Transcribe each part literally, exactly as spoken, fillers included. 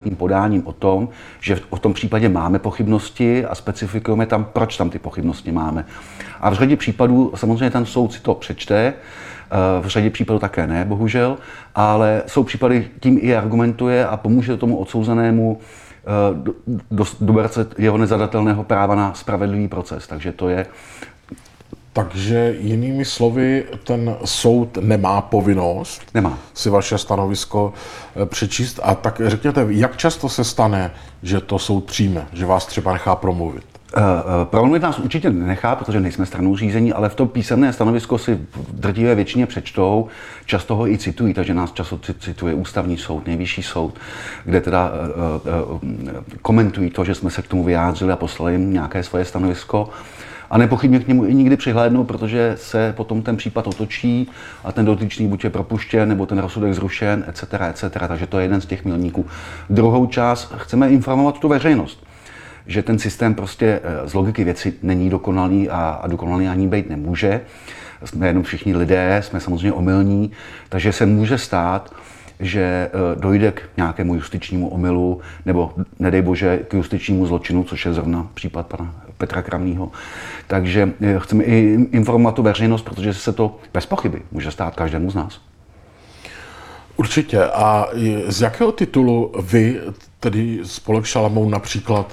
konkrétním podáním o tom, že v tom případě máme pochybnosti a specifikujeme tam, proč tam ty pochybnosti máme. A v řadě případů samozřejmě ten soud si to přečte, v řadě případů také ne, bohužel, ale jsou případy, tím i argumentuje a pomůže tomu odsouzenému do, do, dobrat se jeho nezadatelného práva na spravedlivý proces. Takže to je... Takže jinými slovy, ten soud nemá povinnost nemá. si vaše stanovisko přečíst. A tak řekněte, jak často se stane, že to soud přijme, že vás třeba nechá promluvit? Uh, uh, promluvit nás určitě nenechá, protože nejsme stranou řízení, ale v tom písemné stanovisko si v drtivé většině přečtou, často ho i citují, takže nás často cituje Ústavní soud, Nejvyšší soud, kde teda uh, uh, komentují to, že jsme se k tomu vyjádřili a poslali jim nějaké svoje stanovisko. A nepochybně k němu i nikdy přihlédnou, protože se potom ten případ otočí a ten dotyčný buď je propuštěn, nebo ten rozsudek zrušen, et cetera, et cetera. Takže to je jeden z těch milníků. Druhou část chceme informovat tu veřejnost, že ten systém prostě z logiky věci není dokonalý a, a dokonalý ani být nemůže. Jsme jenom všichni lidé, jsme samozřejmě omylní, takže se může stát, že dojde k nějakému justičnímu omylu nebo nedej bože k justičnímu zločinu, což je zrovna případ pana Petra Kramného. Takže chceme i informovat tu veřejnost, protože se to bez pochyby může stát každému z nás. Určitě. A z jakého titulu vy, tedy spolek Šalamoun, například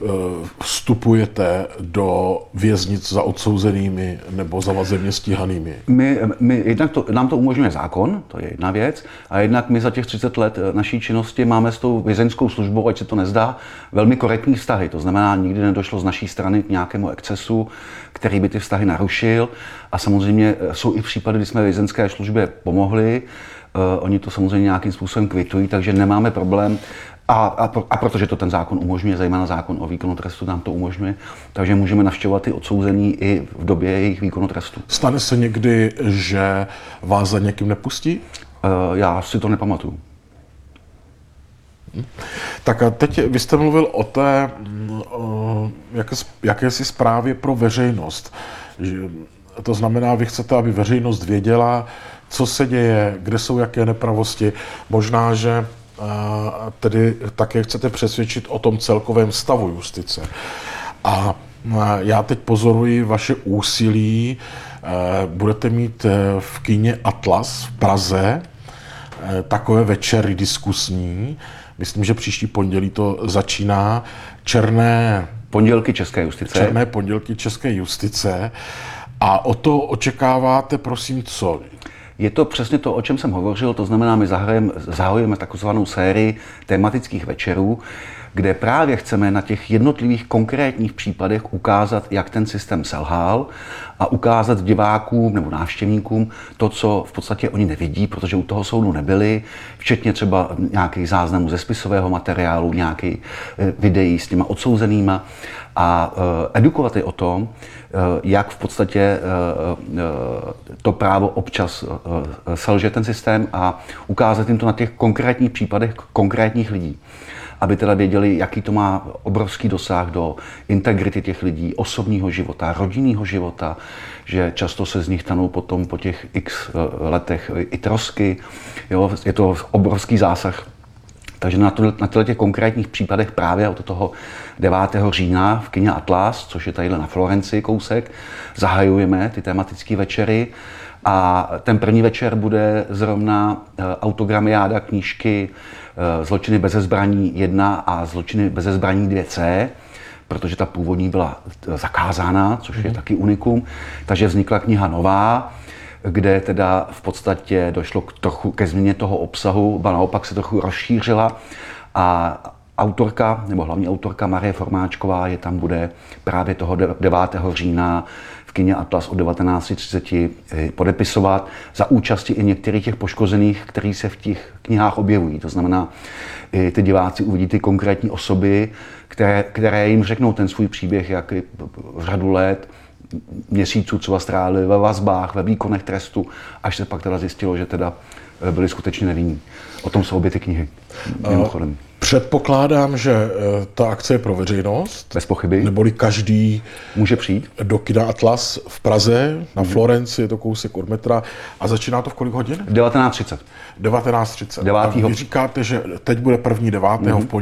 vstupujete do věznic za odsouzenými nebo za vazebně stíhanými? My, my, jednak to, nám to umožňuje zákon, to je jedna věc, a jednak my za těch třicet let naší činnosti máme s tou vězeňskou službou, ať se to nezdá, velmi korektní vztahy. To znamená, nikdy nedošlo z naší strany k nějakému excesu, který by ty vztahy narušil. A samozřejmě jsou i případy, kdy jsme vězeňské službě pomohli. Uh, oni to samozřejmě nějakým způsobem kvitují, takže nemáme problém. A, a, a protože to ten zákon umožňuje, zejména zákon o výkonu trestu nám to umožňuje, takže můžeme navštěvovat ty odsouzení i v době jejich výkonu trestu. Stane se někdy, že vás za někým nepustí? Uh, já si to nepamatuju. Tak a teď vy jste mluvil o té uh, jaké, jakési zprávě pro veřejnost. Že, to znamená, vy chcete, aby veřejnost věděla, co se děje, kde jsou jaké nepravosti. Možná, že a tedy také chcete přesvědčit o tom celkovém stavu justice. A já teď pozoruji vaše úsilí. Budete mít v kině Atlas v Praze takové večery diskusní. Myslím, že příští pondělí to začíná. Černé pondělky české justice. Černé pondělky české justice. A o to očekáváte, prosím, co? Je to přesně to, o čem jsem hovořil, to znamená, my zahajujeme takzvanou sérii tematických večerů, kde právě chceme na těch jednotlivých konkrétních případech ukázat, jak ten systém selhal a ukázat divákům nebo návštěvníkům to, co v podstatě oni nevidí, protože u toho soudu nebyli, včetně třeba nějakých záznamů ze spisového materiálu, nějakých videí s těma odsouzenýma a uh, edukovat je o tom, uh, jak v podstatě uh, uh, to právo občas uh, selže ten systém a ukázat jim to na těch konkrétních případech konkrétních lidí. Aby teda věděli, jaký to má obrovský dosah do integrity těch lidí, osobního života, rodinného života, že často se z nich stanou potom po těch x letech i trosky. Jo, je to obrovský zásah. Takže na, to, na těchto těch konkrétních případech právě od toho devátého října v kině Atlas, což je tadyhle na Florenci kousek, zahajujeme ty tematické večery. A ten první večer bude zrovna autogramiáda knížky Zločiny beze zbraní jedna a Zločiny beze zbraní dvě C, protože ta původní byla zakázána, což je taky unikum. Takže vznikla kniha nová, kde teda v podstatě došlo k trochu ke změně toho obsahu, ba naopak se trochu rozšířila a autorka, nebo hlavní autorka Marie Formáčková je tam bude právě toho devátého října v kině Atlas od devatenáct třicet podepisovat za účasti i některých těch poškozených, kteří se v těch knihách objevují. To znamená, i ty diváci uvidí ty konkrétní osoby, které, které jim řeknou ten svůj příběh, jak v řadu let, měsíců třeba strávili ve vazbách, ve výkonech trestu, až se pak teda zjistilo, že teda byli skutečně nevinní. O tom jsou obě ty knihy, mimochodem. Předpokládám, že ta akce je pro veřejnost. Bez pochyby. Neboli každý může přijít do kina Atlas v Praze, na Florenci, je to kousek od metra. A začíná to v kolik hodin? devatenáct třicet. devatenáct třicet. devátého Vy říkáte, že teď bude první devátého mm-hmm. v pondělí.